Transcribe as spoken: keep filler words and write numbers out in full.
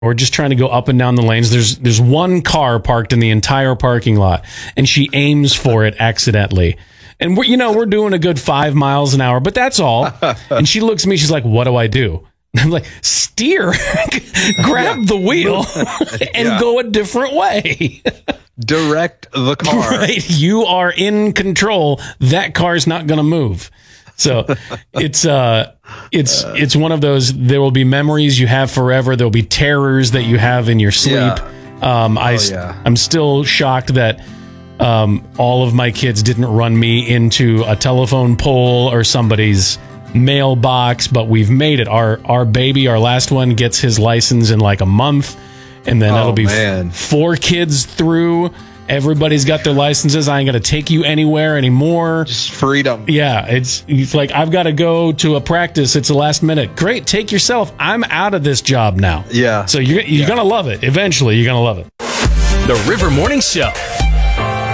We're just trying to go up and down the lanes. There's there's one car parked in the entire parking lot, and she aims for it accidentally. And we're, you know, we're doing a good five miles an hour, but that's all. And she looks at me, she's like, what do I do? And I'm like, steer, grab yeah. the wheel and yeah. go a different way. Direct the car. Right? You are in control. That car's not going to move. So it's uh, it's uh, it's one of those. There will be memories you have forever. There will be terrors that you have in your sleep. Yeah. Um, I, oh, yeah. I'm still shocked that um, all of my kids didn't run me into a telephone pole or somebody's mailbox. But we've made it. Our our baby, our last one, gets his license in like a month, and then oh, that'll be man. f- four kids through. Everybody's got their licenses. I ain't going to take you anywhere anymore. Just freedom. Yeah, it's, it's like, I've got to go to a practice. It's the last minute. Great, take yourself. I'm out of this job now. Yeah. So you're, you're yeah. going to love it. Eventually, you're going to love it. The River Morning Show.